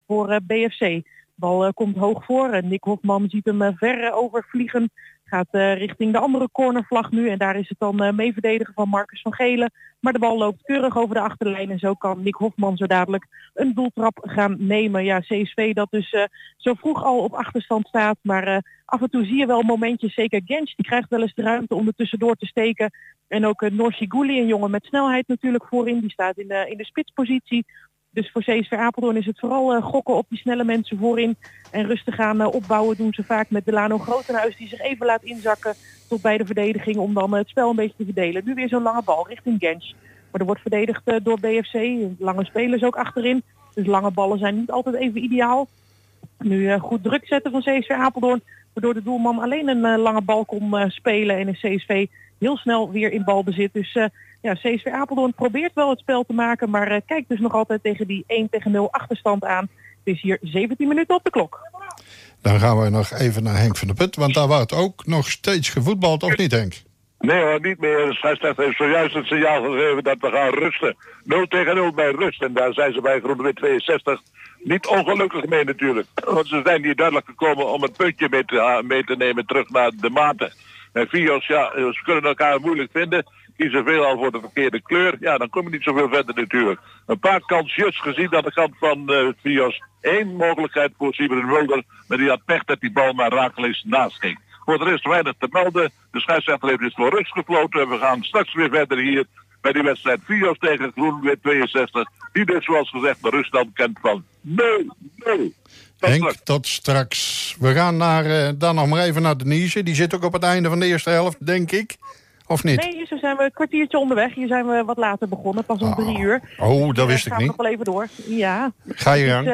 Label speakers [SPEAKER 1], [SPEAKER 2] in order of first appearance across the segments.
[SPEAKER 1] voor BFC. Bal komt hoog voor en Nick Hofman ziet hem ver overvliegen. Gaat richting de andere cornervlag nu en daar is het dan mee verdedigen van Marcus van Gelen. Maar de bal loopt keurig over de achterlijn en zo kan Nick Hofman zo dadelijk een doeltrap gaan nemen. Ja, CSV dat dus zo vroeg al op achterstand staat, maar af en toe zie je wel momentjes, zeker Genç, die krijgt wel eens de ruimte om er tussendoor te steken. En ook Norsi Gulli, een jongen met snelheid natuurlijk voorin, die staat in de spitspositie. Dus voor CSV Apeldoorn is het vooral gokken op die snelle mensen voorin. En rustig gaan opbouwen doen ze vaak met Delano Grotenhuis die zich even laat inzakken tot bij de verdediging om dan het spel een beetje te verdelen. Nu weer zo'n lange bal richting Genç. Maar er wordt verdedigd door BFC. Lange spelers ook achterin. Dus lange ballen zijn niet altijd even ideaal. Nu goed druk zetten van CSV Apeldoorn. Waardoor de doelman alleen een lange bal kon spelen. En is CSV heel snel weer in balbezit. Dus CSV Apeldoorn probeert wel het spel te maken. Maar kijkt dus nog altijd tegen die 1-0 achterstand aan. Het is hier 17 minuten op de klok.
[SPEAKER 2] Dan gaan we nog even naar Henk van der Put. Want daar wordt ook nog steeds gevoetbald, of niet, Henk?
[SPEAKER 3] Nee hoor, niet meer. De scheidsrechter heeft zojuist het signaal gegeven dat we gaan rusten. 0-0 bij rust. En daar zijn ze bij GroenLinks 62 niet ongelukkig mee natuurlijk. Want ze zijn hier duidelijk gekomen om een puntje mee te nemen terug naar de Maten. En Vios, ze kunnen elkaar moeilijk vinden. Kiezen veelal voor de verkeerde kleur. Ja, dan kom je niet zoveel verder natuurlijk. Een paar kansjes gezien aan de kant van Vios. 1 mogelijkheid voor Sieber Mulder. Maar die had pech dat die bal maar rakelings naast ging. Voor de rest weinig te melden. De scheidsrechter heeft dus voor rust gefloten. En we gaan straks weer verder hier bij die wedstrijd Vios tegen GroenLinks 62. Die dus zoals gezegd de ruststand kent van 0-0.
[SPEAKER 2] Henk, tot straks. We gaan dan nog maar even naar Denise. Die zit ook op het einde van de eerste helft, denk ik. Of niet?
[SPEAKER 1] Nee, zo zijn we een kwartiertje onderweg. Hier zijn we wat later begonnen, pas om 3 uur.
[SPEAKER 2] Oh, dat wist ik niet.
[SPEAKER 1] Gaan we nog wel even door. Ja.
[SPEAKER 2] Ga je gang.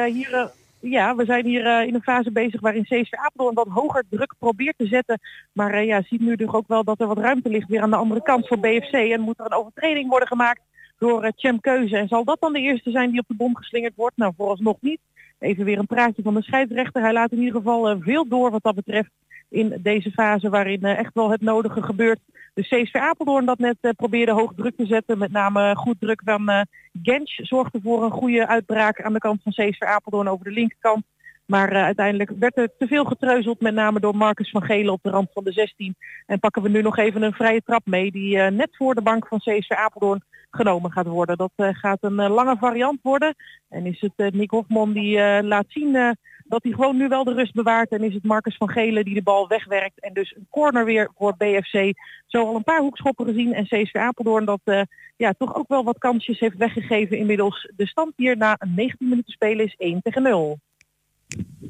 [SPEAKER 1] We zijn hier in een fase bezig waarin CSV Apeldoorn wat hoger druk probeert te zetten. Maar ziet nu toch ook wel dat er wat ruimte ligt weer aan de andere kant voor BFC. En moet er een overtreding worden gemaakt door Cem Keuze. En zal dat dan de eerste zijn die op de bom geslingerd wordt? Nou, vooralsnog niet. Even weer een praatje van de scheidsrechter. Hij laat in ieder geval veel door wat dat betreft in deze fase waarin echt wel het nodige gebeurt. De CSV Apeldoorn dat net probeerde hoog druk te zetten. Met name goed druk van Genç zorgde voor een goede uitbraak aan de kant van CSV Apeldoorn over de linkerkant. Maar uiteindelijk werd er te veel getreuzeld, met name door Marcus van Gelen op de rand van de 16. En pakken we nu nog even een vrije trap mee die net voor de bank van CSV Apeldoorn genomen gaat worden. Dat gaat een lange variant worden. En is het Nick Hofman die laat zien dat hij gewoon nu wel de rust bewaart. En is het Marcus van Gelen die de bal wegwerkt. En dus een corner weer voor BFC. Zo al een paar hoekschoppen gezien. En CSV Apeldoorn dat toch ook wel wat kansjes heeft weggegeven inmiddels. De stand hier na 19 minuten spelen is 1-0.